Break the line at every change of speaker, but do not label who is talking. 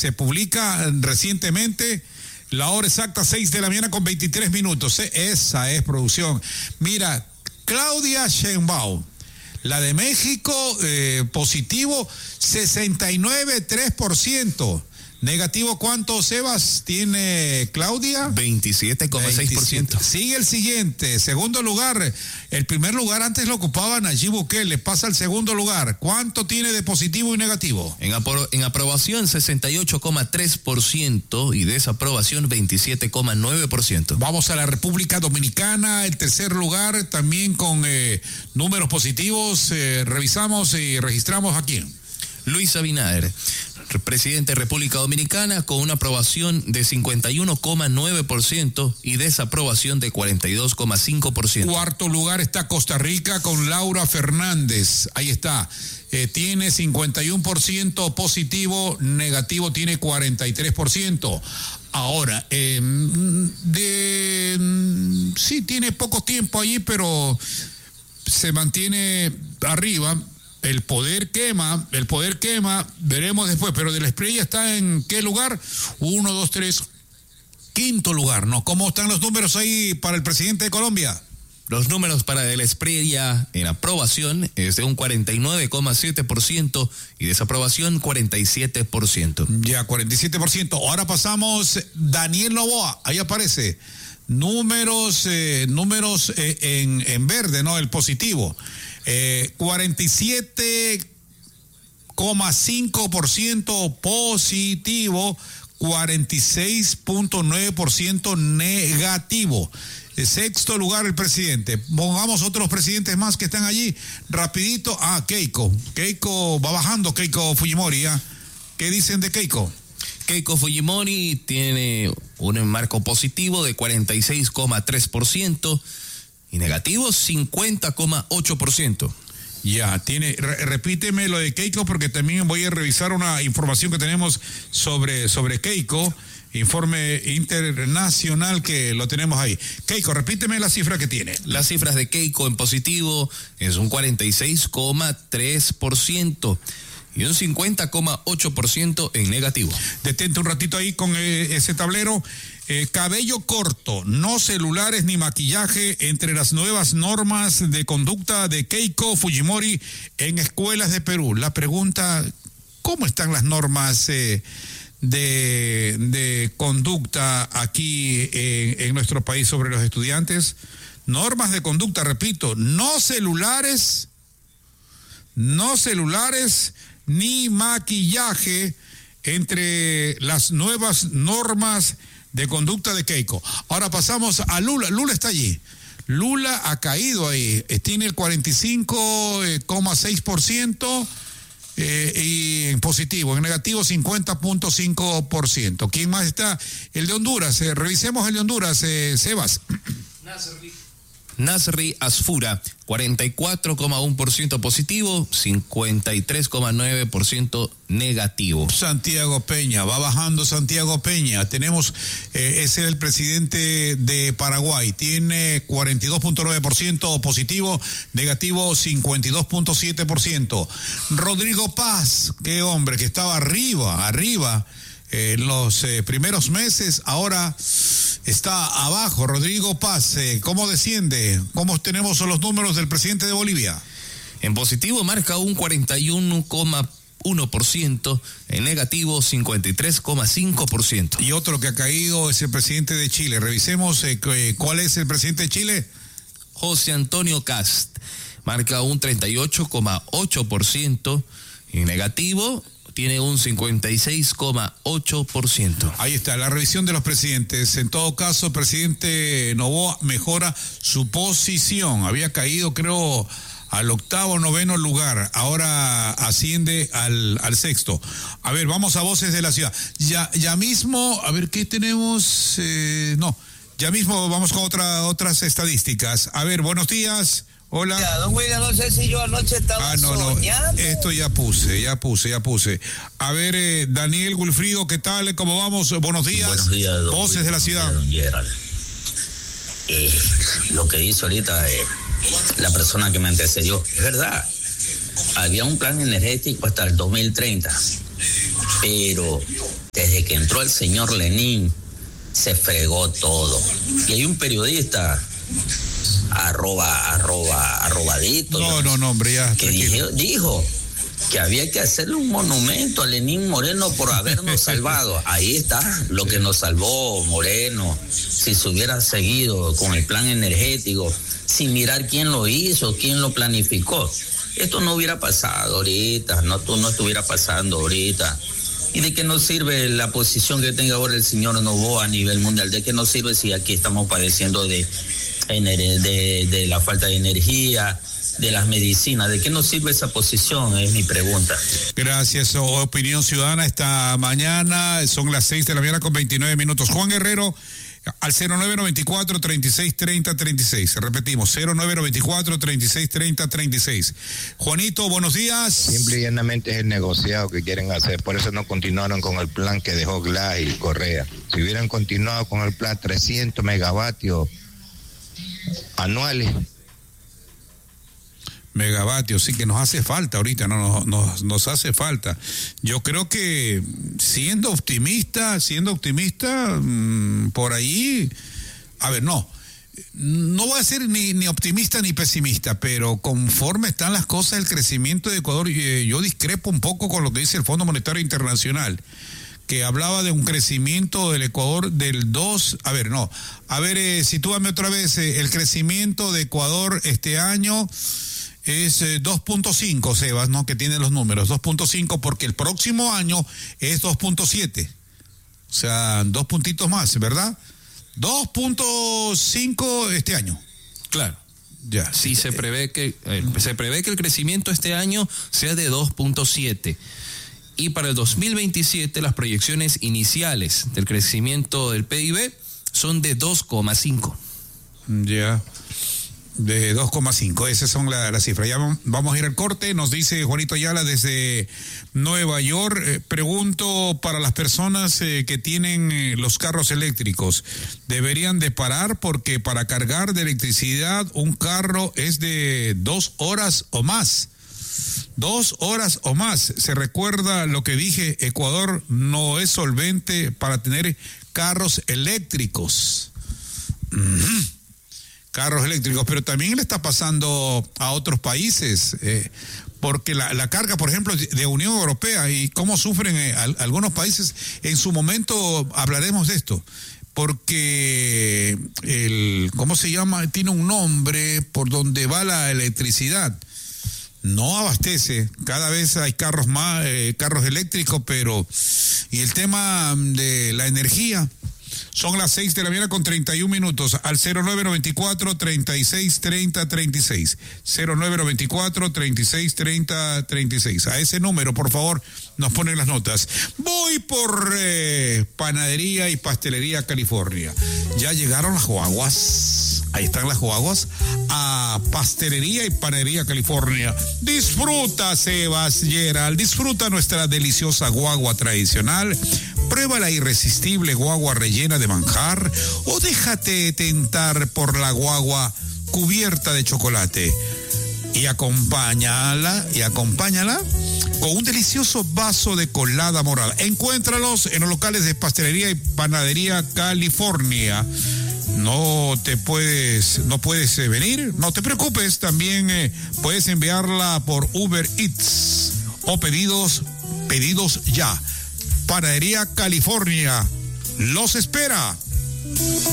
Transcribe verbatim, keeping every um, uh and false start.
se publica recientemente. La hora exacta, seis de la mañana con veintitrés minutos. Esa es producción. Mira, Claudia Sheinbaum, la de México, eh, positivo sesenta y nueve punto tres por ciento. Negativo, ¿cuánto, Sebas, tiene Claudia?
veintisiete coma seis por ciento.
Sigue el siguiente, segundo lugar. El primer lugar antes lo ocupaba Nayib Bukele, pasa al segundo lugar. ¿Cuánto tiene de positivo y negativo?
En, apro- en aprobación sesenta y ocho coma tres por ciento y desaprobación veintisiete coma nueve por ciento.
Vamos a la República Dominicana, el tercer lugar, también con eh, números positivos. Eh, revisamos y registramos aquí.
Luis Abinader, presidente de República Dominicana, con una aprobación de cincuenta y uno coma nueve por ciento y desaprobación de cuarenta y dos coma cinco por ciento.
Cuarto lugar está Costa Rica con Laura Fernández. Ahí está. Eh, tiene cincuenta y uno por ciento positivo, negativo tiene cuarenta y tres por ciento. Ahora, eh, de, sí tiene poco tiempo allí, pero se mantiene arriba. El poder quema, el poder quema, veremos después, pero de la Espriella está en ¿qué lugar? Uno, dos, tres, quinto lugar, ¿no? ¿Cómo están los números ahí para el presidente de Colombia?
Los números para de la Espriella en aprobación es de un cuarenta y nueve coma siete por ciento y desaprobación cuarenta y siete por ciento.
Ya, cuarenta y siete por ciento. Ahora pasamos, Daniel Noboa, ahí aparece. Números, eh, números eh, en, en verde, ¿no? El positivo. Eh, cuarenta y siete coma cinco por ciento positivo, cuarenta y seis punto nueve por ciento negativo. El sexto lugar el presidente. Pongamos otros presidentes más que están allí. Rapidito. Ah, Keiko. Keiko va bajando, Keiko Fujimori. ¿Ya? ¿Qué dicen de Keiko?
Keiko Fujimori tiene un marco positivo de cuarenta y seis coma tres por ciento y negativo cincuenta coma ocho por ciento.
Ya, tiene, re, repíteme lo de Keiko porque también voy a revisar una información que tenemos sobre, sobre Keiko, informe internacional que lo tenemos ahí. Keiko, repíteme la cifra que tiene.
Las cifras de Keiko en positivo es un cuarenta y seis coma tres por ciento. Y un cincuenta coma ocho por ciento en negativo.
Detente un ratito ahí con eh, ese tablero. Eh, cabello corto, no celulares ni maquillaje entre las nuevas normas de conducta de Keiko Fujimori en escuelas de Perú. La pregunta, ¿cómo están las normas eh, de, de conducta aquí eh, en nuestro país sobre los estudiantes? Normas de conducta, repito, no celulares, no celulares ni maquillaje entre las nuevas normas de conducta de Keiko. Ahora pasamos a Lula. Lula está allí. Lula ha caído ahí. Tiene el cuarenta y cinco coma seis por ciento eh, y en positivo. En negativo cincuenta punto cinco por ciento. ¿Quién más está? El de Honduras. Eh, revisemos el de Honduras, eh, Sebas.
Nasri Asfura, cuarenta y cuatro coma uno por ciento positivo, cincuenta y tres coma nueve por ciento negativo.
Santiago Peña, va bajando Santiago Peña. Tenemos, eh, ese es el presidente de Paraguay, tiene cuarenta y dos punto nueve por ciento positivo, negativo cincuenta y dos punto siete por ciento. Rodrigo Paz, qué hombre, que estaba arriba, arriba. En los eh, primeros meses, ahora está abajo. Rodrigo Paz, eh, ¿cómo desciende? ¿Cómo tenemos los números del presidente de Bolivia?
En positivo marca un cuarenta y uno coma uno por ciento, en negativo cincuenta y tres coma cinco por ciento.
Y otro que ha caído es el presidente de Chile. Revisemos eh, cuál es el presidente de Chile.
José Antonio Kast, marca un treinta y ocho coma ocho por ciento, en negativo tiene un cincuenta y seis coma ocho por ciento.
Ahí está, la revisión de los presidentes. En todo caso, el presidente Noboa mejora su posición. Había caído, creo, al octavo, noveno lugar. Ahora asciende al, al sexto. A ver, vamos a Voces de la Ciudad. Ya, ya mismo, a ver, ¿qué tenemos? Eh, no, ya mismo vamos con otra, otras estadísticas. A ver, buenos días. Hola.
Ya, don William, no sé si yo anoche estaba
ah, no,
soñando.
No, esto ya puse, ya puse, ya puse. A ver, eh, Daniel Wilfrido, ¿qué tal? ¿Cómo vamos? Buenos días.
Buenos días, don
Voces
William,
de la Ciudad.
don Gerald. Eh, lo que hizo ahorita eh, la persona que me antecedió, es verdad. Había un plan energético hasta el dos mil treinta, pero Desde que entró el señor Lenín, se fregó todo. Y hay un periodista, arroba, arroba, arrobadito.
No, no, no, hombre, ya.
Que dijo, dijo que había que hacerle un monumento a Lenín Moreno por habernos salvado. Ahí está lo que nos salvó Moreno. Si se hubiera seguido con el plan energético, sin mirar quién lo hizo, quién lo planificó, esto no hubiera pasado ahorita, no, no estuviera pasando ahorita. ¿Y de qué nos sirve la posición que tenga ahora el señor Noboa a nivel mundial? ¿De qué nos sirve si aquí estamos padeciendo de, de, de la falta de energía, de las medicinas? ¿De qué nos sirve esa posición? Es mi pregunta.
Gracias. Opinión Ciudadana esta mañana. Son las seis de la mañana con veintinueve minutos. Juan Guerrero, al cero nueve noventa y cuatro, treinta y seis treinta, treinta y seis. Repetimos, cero nueve noventa y cuatro, treinta y seis treinta, treinta y seis. Juanito, buenos días.
Simple y llanamente es el negociado que quieren hacer. Por eso no continuaron con el plan que dejó Glass y Correa. Si hubieran continuado con el plan trescientos megavatios anuales.
Megavatios, sí, que nos hace falta ahorita, no nos, nos, nos hace falta. Yo creo que siendo optimista, siendo optimista, mmm, por ahí, a ver, no, no voy a ser ni, ni optimista ni pesimista, pero conforme están las cosas, el crecimiento de Ecuador, eh, yo discrepo un poco con lo que dice el Fondo Monetario Internacional, que hablaba de un crecimiento del Ecuador del dos, a ver, no, a ver, eh, sitúame otra vez, eh, el crecimiento de Ecuador este año es eh, dos punto cinco, Sebas, ¿no? Que tiene los números, dos punto cinco, porque el próximo año es dos punto siete. O sea, dos puntitos más, ¿verdad? dos punto cinco este año.
Claro.
Ya.
Sí, se prevé que eh, se prevé que el crecimiento este año sea de dos punto siete. Y para el dos mil veintisiete las proyecciones iniciales del crecimiento del P I B son de dos coma cinco.
Ya. De dos coma cinco, esas son las la cifras. Ya vamos a ir al corte. Nos dice Juanito Ayala desde Nueva York. Eh, pregunto para las personas eh, que tienen eh, los carros eléctricos, ¿deberían de parar? Porque para cargar de electricidad un carro es de dos horas o más. Dos horas o más. Se recuerda lo que dije, Ecuador no es solvente para tener carros eléctricos. Uh-huh. Carros eléctricos, pero también le está pasando a otros países, eh, porque la, la carga, por ejemplo, de Unión Europea y cómo sufren eh, al, algunos países, en su momento hablaremos de esto, porque el, ¿cómo se llama? Tiene un nombre por donde va la electricidad. No abastece, cada vez hay carros más, eh, carros eléctricos, pero, y el tema de la energía. Son las seis de la mañana con treinta y un minutos, al cero nueve noventa y cuatro, treinta y seis treinta, treinta y seis. cero nueve noventa y cuatro, treinta y seis treinta, treinta y seis. A ese número, por favor, nos ponen las notas. Voy por eh, Panadería y Pastelería California. Ya llegaron las guaguas. Ahí están las guaguas a Pastelería y Panadería California. Disfruta, Sebas Gerald, disfruta nuestra deliciosa guagua tradicional. Prueba la irresistible guagua rellena de manjar o déjate tentar por la guagua cubierta de chocolate. Y acompáñala, y acompáñala con un delicioso vaso de colada morada. Encuéntralos en los locales de Pastelería y Panadería California. No te puedes, no puedes eh, venir, no te preocupes, también eh, puedes enviarla por Uber Eats o pedidos, pedidos ya. Panadería California los espera.